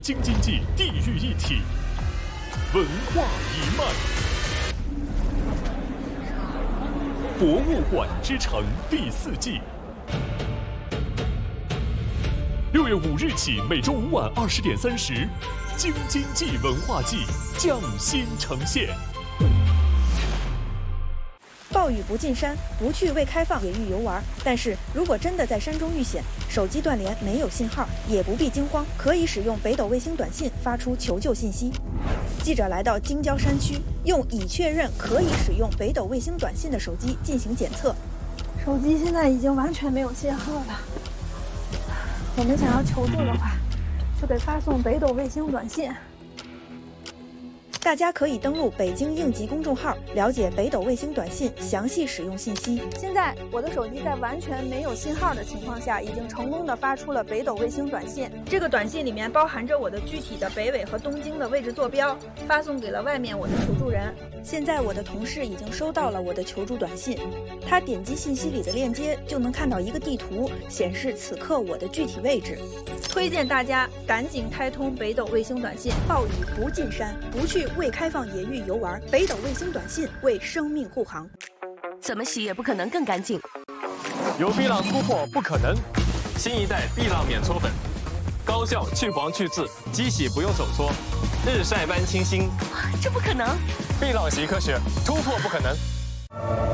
京津冀地域一体，文化一脉。博物馆之城第4季，6月5日起，每周5晚20点30，京津冀文化季匠心呈现。 暴雨不进山，不去未开放野域游玩。但是如果真的在山中遇险，手机断联没有信号，也不必惊慌，可以使用北斗卫星短信发出求救信息。记者来到京郊山区，用已确认可以使用北斗卫星短信的手机进行检测。 手机现在已经完全没有信号了。我们想要求助的话，就得发送北斗卫星短信。 大家可以登录北京应急公众号，了解北斗卫星短信详细使用信息。现在我的手机在完全没有信号的情况下，已经成功的发出了北斗卫星短信。这个短信里面包含着我的具体的北纬和东经的位置坐标，发送给了外面我的求助人。现在我的同事已经收到了我的求助短信，他点击信息里的链接就能看到一个地图，显示此刻我的具体位置。推荐大家赶紧开通北斗卫星短信，暴雨不进山，不去未开放野域游玩，北斗卫星短信为生命护航。 怎么洗也不可能更干净。 有碧浪突破不可能，新一代碧浪免搓粉，高效去黄去渍，机洗不用手搓，日晒般清新。 这不可能！ 碧浪洗科学，突破不可能。